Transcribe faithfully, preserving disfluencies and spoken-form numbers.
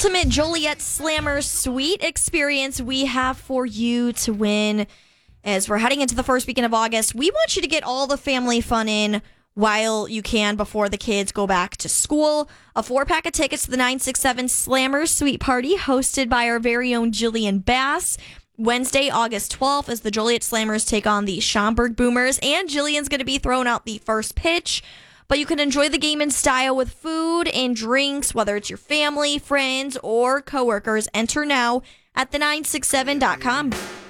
ultimate Joliet Slammer Suite experience we have for you to win. As we're heading into the first weekend of August, we want you to get all the family fun in while you can before the kids go back to school. A four-pack of tickets to the nine six seven Slammer Suite Party hosted by our very own Jillian Bass. Wednesday, August twelfth, as the Joliet Slammers take on the Schaumburg Boomers, and Jillian's going to be throwing out the first pitch. But you can enjoy the game in style with food and drinks, whether it's your family, friends, or coworkers. Enter now at the nine six seven dot com.